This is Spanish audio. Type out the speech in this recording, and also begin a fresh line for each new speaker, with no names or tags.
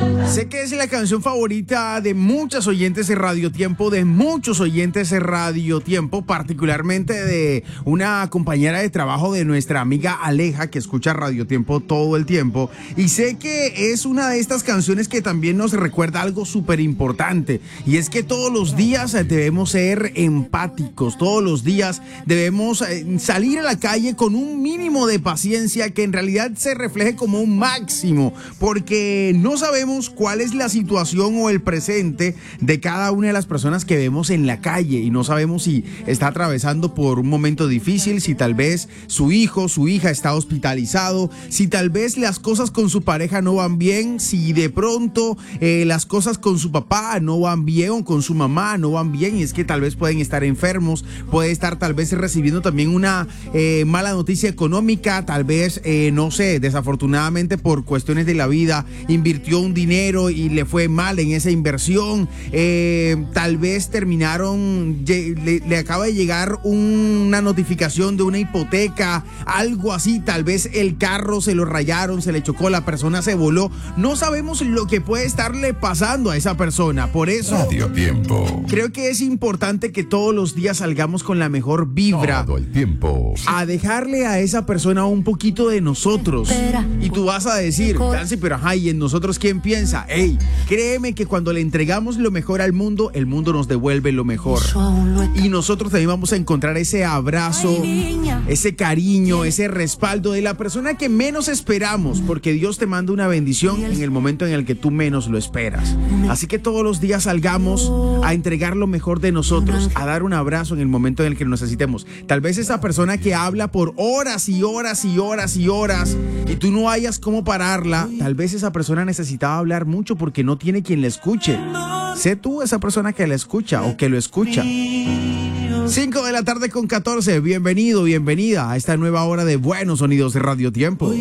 Sé que es la canción favorita de muchos oyentes de Radio Tiempo, particularmente de una compañera de trabajo de nuestra amiga Aleja, que escucha Radio Tiempo todo el tiempo. Y sé que es una de estas canciones que también nos recuerda algo súper importante. Y es que todos los días debemos ser empáticos, todos los días debemos salir a la calle con un mínimo de paciencia que en realidad se refleje como un máximo, porque no sabemos cuál es la situación o el presente de cada una de las personas que vemos en la calle y no sabemos si está atravesando por un momento difícil, si tal vez su hijo, su hija está hospitalizado, si tal vez las cosas con su pareja no van bien, si de pronto las cosas con su papá no van bien o con su mamá no van bien, y es que tal vez pueden estar enfermos, puede estar tal vez recibiendo también una mala noticia económica, tal vez, no sé, desafortunadamente por cuestiones de la vida invirtió un dinero y le fue mal en esa inversión, tal vez le acaba de llegar una notificación de una hipoteca, algo así, tal vez el carro se lo rayaron, se le chocó, la persona se voló, no sabemos lo que puede estarle pasando a esa persona. Por eso
Radio Tiempo,
creo que es importante que todos los días salgamos con la mejor vibra,
todo el tiempo,
a dejarle a esa persona un poquito de nosotros. Y tú vas a decir, Nancy, pero ajá, ¿y en nosotros quién piensa? Ey, créeme que cuando le entregamos lo mejor al mundo, el mundo nos devuelve lo mejor. Y nosotros también vamos a encontrar ese abrazo, ese cariño, ese respaldo de la persona que menos esperamos, porque Dios te manda una bendición en el momento en el que tú menos lo esperas. Así que todos los días salgamos a entregar lo mejor de nosotros, a dar un abrazo en el momento en el que lo necesitemos. Tal vez esa persona que habla por horas y horas y horas y horas y tú no hayas cómo pararla, tal vez esa persona necesitaba hablar mucho porque no tiene quien la escuche. Sé tú esa persona que la escucha o que lo escucha. 5 de la tarde con 14, bienvenido, bienvenida a esta nueva hora de Buenos Sonidos de Radio Tiempo.